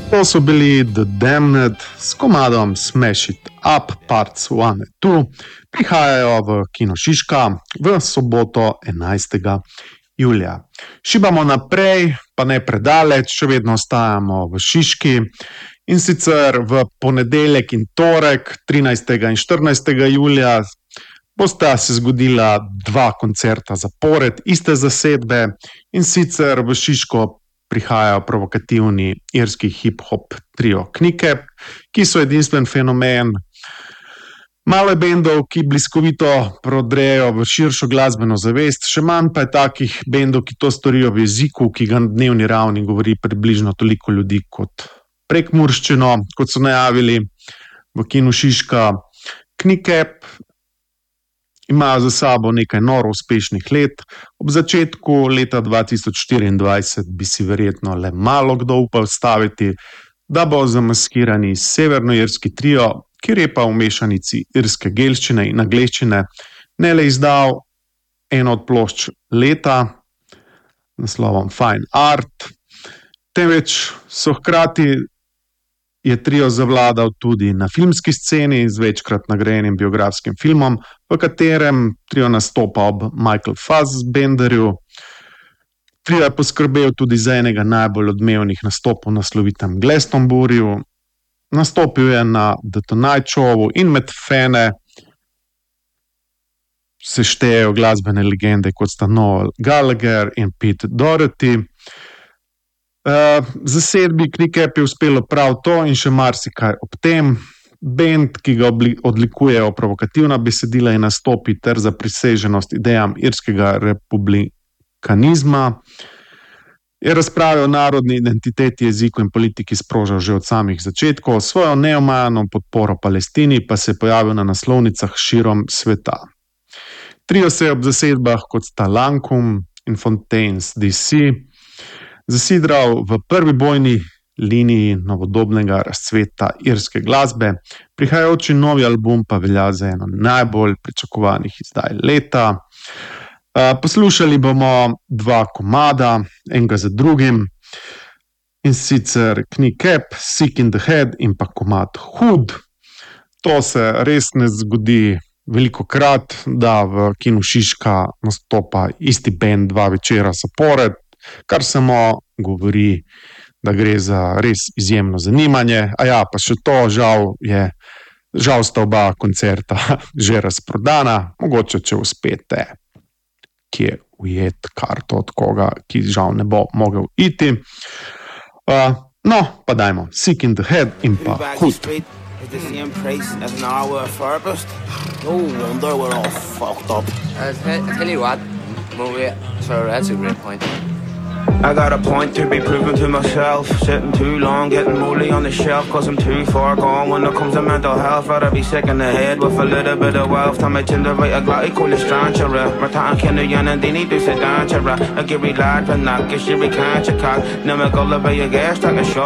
To so bili The Damned s komadom Smash It Up Parts 1 and 2. Prihajajo v Kino Šiška v soboto 11. julija. Šibamo naprej, pa ne predaleč, še vedno ostajamo v Šiški. In sicer v ponedeljek in torek, 13. in 14. julija, bosta se zgodila dva koncerta zapored iste zasedbe, in sicer v Šiško prihajajo provokativni irski hip-hop trio Kneecap, ki so edinstven fenomen. Malo je bendov, ki bliskovito prodrejo v širšo glasbeno zavest, še manj pa je takih bendov, ki to storijo v jeziku, ki ga na dnevni ravni govori približno toliko ljudi kot prekmurščino, kot so najavili v Kinu Šiška. Kneecap imajo za sabo nekaj noro uspešnih let. Ob začetku leta 2024 bi si verjetno le malo kdo upal staviti, da bo zamaskirani severnoirski trio, ki repa v mešanici irske gelščine in angleščine, ne le izdal eno od plošč leta naslovom Fine Art, temveč je trio zavladal tudi na filmski sceni z večkrat nagrajenim biografskim filmom, v katerem trio nastopa ob Michael Fassbenderju. Trio je poskrbel tudi za enega najbolj odmevnih nastopov na slovitem Glastonburyju. Nastopil je na The Tonight Showu in med fane se štejejo glasbene legende, kot sta Noel Gallagher in Pete Doherty. Zasedbi Kneecap je uspelo prav to in še marsikaj ob tem. Bend, ki ga odlikujejo provokativna besedila in nastopi ter zapriseženost idejam irskega republikanizma, je razprave o narodni identiteti, jeziku in politiki sprožal že od samih začetkov. Svojo neomajano podporo Palestini pa se je pojavil na naslovnicah širom sveta. Trio se je ob zasedbah, kot sta Lancome in Fontaines DC, zasidral v prvi bojni liniji novodobnega razcveta irske glasbe. Prihajajoči novi album pa velja za eno najbolj pričakovanih izdaj leta. Poslušali bomo dva komada, enega za drugim, in sicer Kneecap, Sick in the Head in pa komad Hood. To se res ne zgodi velikokrat, da v Kinu Šiška nastopa isti bend dva večera zapored, kar samo govori, da gre za res izjemno zanimanje. A ja, pa še to, žal sta oba koncerta že razprodana, mogoče če uspete kje ujeti karto od koga, ki žal ne bo mogel iti. No, pa dajmo Sick in the Head in pa Hood. Is the same price as an hour therapist? No wonder we're all fucked up. I tell you what, sorry, that's a great point. I got a point to be proven to myself. Sitting too long, getting molly on the shelf, cause I'm too far gone when it comes to mental health. Rather be sick in the head with a little bit of wealth. Time I tend to write a glotty call it stranchera. Martin Kenyan and Dini do sit down chera. I give me lad for knock, get you can't check out. Never go live by your gas, take a shot.